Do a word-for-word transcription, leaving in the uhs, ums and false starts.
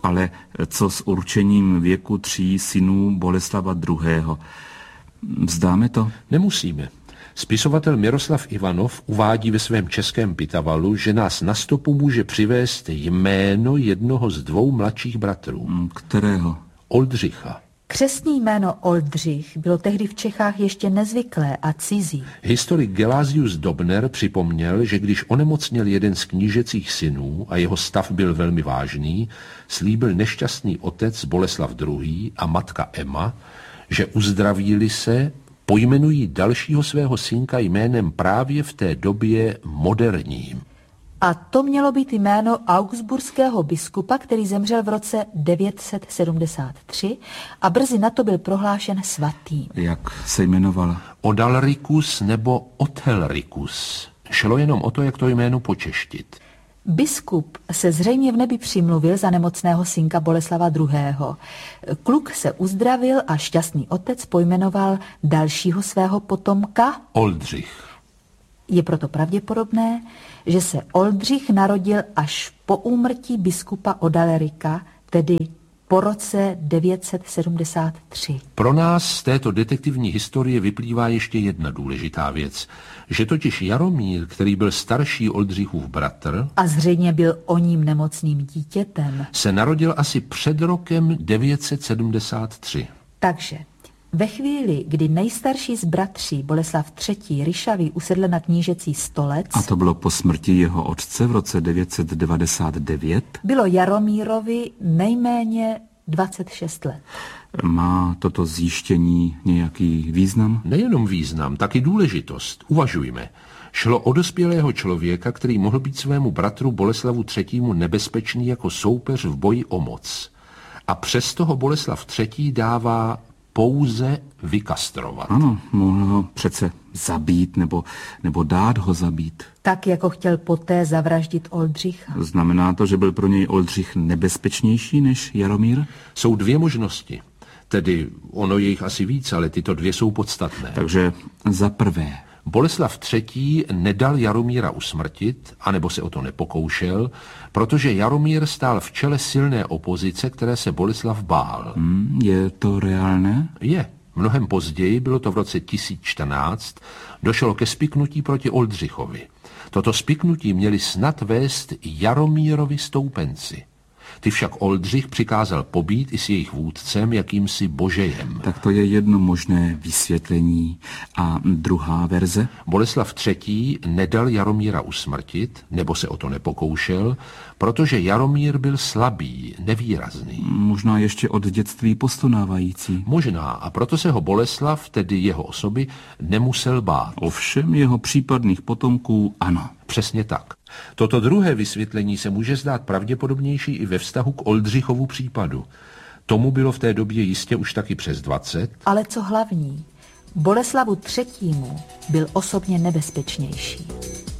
ale co s určením věku tří synů Boleslava druhého. Vzdáme to? Nemusíme. Spisovatel Miroslav Ivanov uvádí ve svém českém Pitavalu, že nás na stopu může přivést jméno jednoho z dvou mladších bratrů. Kterého? Oldřicha. Křestní jméno Oldřich bylo tehdy v Čechách ještě nezvyklé a cizí. Historik Gelasius Dobner připomněl, že když onemocněl jeden z knížecích synů a jeho stav byl velmi vážný, slíbil nešťastný otec Boleslav druhý. A matka Emma, že uzdraví-li se, pojmenují dalšího svého synka jménem právě v té době moderním. A to mělo být jméno augsburského biskupa, který zemřel v roce devět set sedmdesát tři a brzy na to byl prohlášen svatým. Jak se jmenoval? Odalrikus nebo Othelrikus. Šlo jenom o to, jak to jméno počeštit. Biskup se zřejmě v nebi přimluvil za nemocného synka Boleslava druhého. Kluk se uzdravil a šťastný otec pojmenoval dalšího svého potomka Oldřich. Je proto pravděpodobné, že se Oldřich narodil až po úmrtí biskupa Odalerika, tedy po roce devět set sedmdesát tři. Pro nás z této detektivní historie vyplývá ještě jedna důležitá věc, že totiž Jaromír, který byl starší Oldřichův bratr a zřejmě byl o ním nemocným dítětem, se narodil asi před rokem devět set sedmdesát tři. Takže ve chvíli, kdy nejstarší z bratří Boleslav třetí. Ryšavý usedl na knížecí stolec, a to bylo po smrti jeho otce v roce devět set devadesát devět, bylo Jaromírovi nejméně dvacet šest let. Má toto zjištění nějaký význam? Nejenom význam, taky důležitost. Uvažujme. Šlo o dospělého člověka, který mohl být svému bratru Boleslavu třetímu. nebezpečný jako soupeř v boji o moc. A přesto ho Boleslav třetí. dává pouze vykastrovat. Ano, mohl ho přece zabít nebo, nebo dát ho zabít. Tak, jako chtěl poté zavraždit Oldřicha. Znamená to, že byl pro něj Oldřich nebezpečnější než Jaromír? Jsou dvě možnosti. Tedy ono je jich asi víc, ale tyto dvě jsou podstatné. Takže za prvé. Boleslav třetí. nedal Jaromíra usmrtit, anebo se o to nepokoušel, protože Jaromír stál v čele silné opozice, které se Boleslav bál. Hmm, je to reálné? Je. Mnohem později, bylo to v roce tisíc čtrnáct, došlo ke spiknutí proti Oldřichovi. Toto spiknutí měli snad vést Jaromírovi stoupenci. Ty však Oldřich přikázal pobít i s jejich vůdcem jakýmsi božejem. Tak to je jedno možné vysvětlení. A druhá verze? Boleslav třetí. nedal Jaromíra usmrtit, nebo se o to nepokoušel, protože Jaromír byl slabý, nevýrazný. Možná ještě od dětství postonávající. Možná, a proto se ho Boleslav, tedy jeho osoby, nemusel bát. Ovšem jeho případných potomků ano. Přesně tak. Toto druhé vysvětlení se může zdát pravděpodobnější i ve vztahu k Oldřichovu případu. Tomu bylo v té době jistě už taky přes dvacet. Ale co hlavní, Boleslavu třetímu byl osobně nebezpečnější.